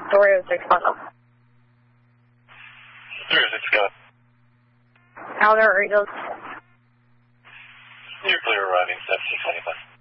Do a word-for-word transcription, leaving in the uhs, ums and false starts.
three oh six Puzzle. three oh six, go. Outer Eagles. You're clear arriving, seventeen twenty-five.